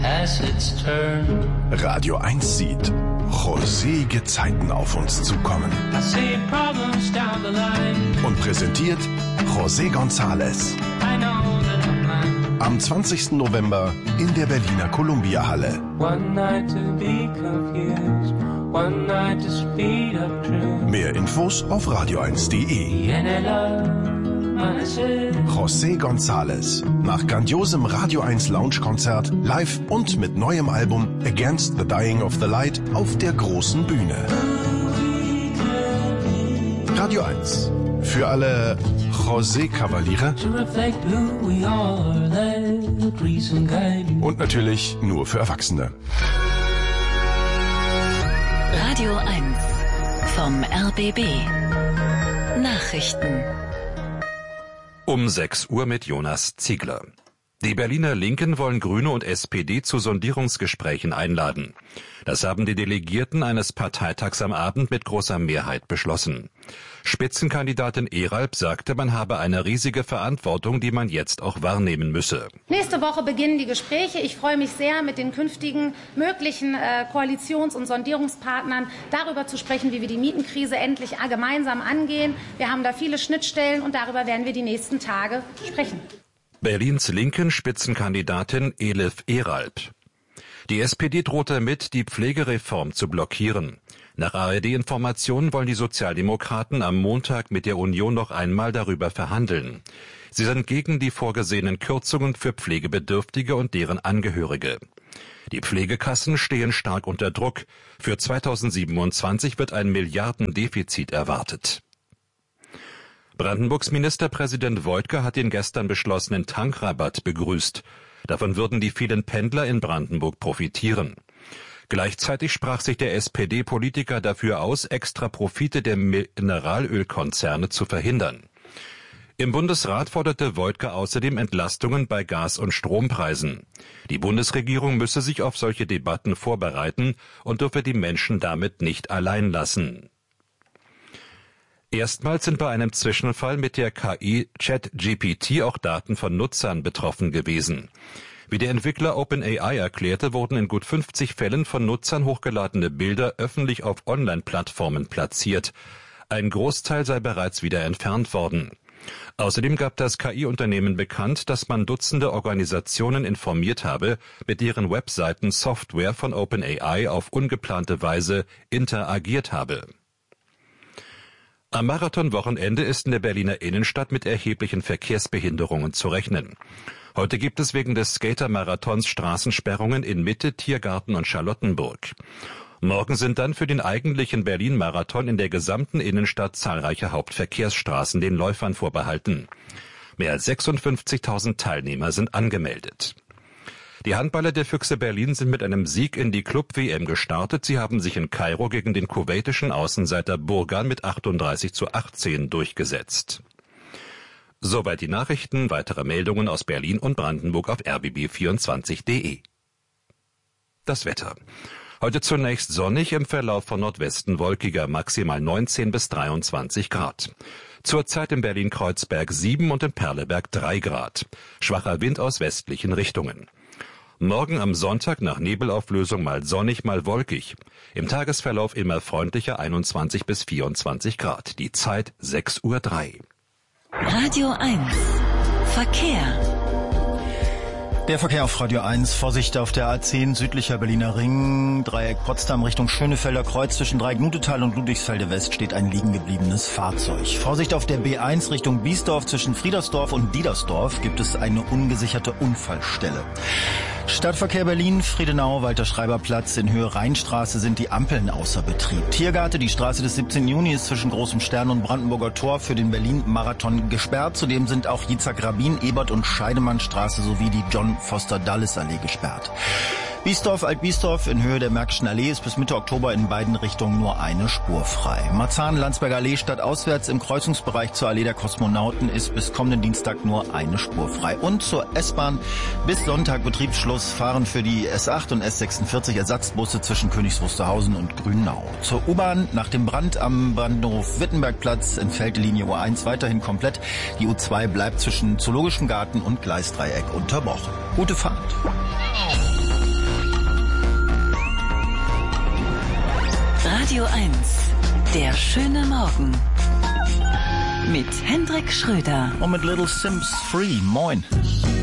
Radio 1 sieht rosige Zeiten auf uns zukommen. Und präsentiert José González. Am 20. November in der Berliner Columbia-Halle. Mehr Infos auf radio1.de. José González. Nach grandiosem Radio 1 Lounge-Konzert, live und mit neuem Album Against the Dying of the Light auf der großen Bühne. Radio 1. Für alle José-Kavaliere. Und natürlich nur für Erwachsene. Radio 1 vom RBB. Nachrichten. Um 6 Uhr mit Jonas Ziegler. Die Berliner Linken wollen Grüne und SPD zu Sondierungsgesprächen einladen. Das haben die Delegierten eines Parteitags am Abend mit großer Mehrheit beschlossen. Spitzenkandidatin Eralb sagte, man habe eine riesige Verantwortung, die man jetzt auch wahrnehmen müsse. Nächste Woche beginnen die Gespräche. Ich freue mich sehr, mit den künftigen möglichen Koalitions- und Sondierungspartnern darüber zu sprechen, wie wir die Mietenkrise endlich gemeinsam angehen. Wir haben da viele Schnittstellen und darüber werden wir die nächsten Tage sprechen. Berlins linken Spitzenkandidatin Elif Eralb. Die SPD droht damit, die Pflegereform zu blockieren. Nach ARD-Informationen wollen die Sozialdemokraten am Montag mit der Union noch einmal darüber verhandeln. Sie sind gegen die vorgesehenen Kürzungen für Pflegebedürftige und deren Angehörige. Die Pflegekassen stehen stark unter Druck. Für 2027 wird ein Milliardendefizit erwartet. Brandenburgs Ministerpräsident Woidke hat den gestern beschlossenen Tankrabatt begrüßt. Davon würden die vielen Pendler in Brandenburg profitieren. Gleichzeitig sprach sich der SPD-Politiker dafür aus, extra Profite der Mineralölkonzerne zu verhindern. Im Bundesrat forderte Woidke außerdem Entlastungen bei Gas- und Strompreisen. Die Bundesregierung müsse sich auf solche Debatten vorbereiten und dürfe die Menschen damit nicht allein lassen. Erstmals sind bei einem Zwischenfall mit der KI ChatGPT auch Daten von Nutzern betroffen gewesen. Wie der Entwickler OpenAI erklärte, wurden in gut 50 Fällen von Nutzern hochgeladene Bilder öffentlich auf Online-Plattformen platziert. Ein Großteil sei bereits wieder entfernt worden. Außerdem gab das KI-Unternehmen bekannt, dass man Dutzende Organisationen informiert habe, mit deren Webseiten Software von OpenAI auf ungeplante Weise interagiert habe. Am Marathonwochenende ist in der Berliner Innenstadt mit erheblichen Verkehrsbehinderungen zu rechnen. Heute gibt es wegen des Skater-Marathons Straßensperrungen in Mitte, Tiergarten und Charlottenburg. Morgen sind dann für den eigentlichen Berlin-Marathon in der gesamten Innenstadt zahlreiche Hauptverkehrsstraßen den Läufern vorbehalten. Mehr als 56.000 Teilnehmer sind angemeldet. Die Handballer der Füchse Berlin sind mit einem Sieg in die Club-WM gestartet. Sie haben sich in Kairo gegen den kuwaitischen Außenseiter Burgan mit 38:18 durchgesetzt. Soweit die Nachrichten. Weitere Meldungen aus Berlin und Brandenburg auf rbb24.de. Das Wetter. Heute zunächst sonnig, im Verlauf von Nordwesten wolkiger, maximal 19 bis 23 Grad. Zurzeit in Berlin-Kreuzberg 7 und in Perleberg 3 Grad. Schwacher Wind aus westlichen Richtungen. Morgen am Sonntag nach Nebelauflösung mal sonnig, mal wolkig. Im Tagesverlauf immer freundlicher 21 bis 24 Grad. Die Zeit 6:03 Uhr. Radio 1 Verkehr. Der Verkehr auf Radio 1. Vorsicht auf der A10 südlicher Berliner Ring, Dreieck Potsdam Richtung Schönefelder Kreuz. Zwischen Dreieck-Nutetal und Ludwigsfelde West steht ein liegen gebliebenes Fahrzeug. Vorsicht auf der B1 Richtung Biesdorf. Zwischen Friedersdorf und Diedersdorf gibt es eine ungesicherte Unfallstelle. Stadtverkehr Berlin, Friedenau, Walter-Schreiber-Platz in Höhe Rheinstraße sind die Ampeln außer Betrieb. Tiergarten, die Straße des 17. Juni ist zwischen Großem Stern und Brandenburger Tor für den Berlin-Marathon gesperrt. Zudem sind auch Yitzhak-Rabin, Ebert- und Scheidemannstraße sowie die John-Foster-Dulles-Allee gesperrt. Biesdorf, Alt-Biesdorf in Höhe der Märkischen Allee ist bis Mitte Oktober in beiden Richtungen nur eine Spur frei. Marzahn, Landsberger Allee stadtauswärts im Kreuzungsbereich zur Allee der Kosmonauten ist bis kommenden Dienstag nur eine Spur frei. Und zur S-Bahn bis Sonntag Betriebsschluss fahren für die S8 und S46 Ersatzbusse zwischen Königs Wusterhausen und Grünau. Zur U-Bahn nach dem Brand am Bahnhof-Wittenbergplatz entfällt die Linie U1 weiterhin komplett. Die U2 bleibt zwischen Zoologischem Garten und Gleisdreieck unterbrochen. Gute Fahrt. Radio 1, der schöne Morgen. Mit Hendrik Schröder. Und mit Little Sims Free. Moin.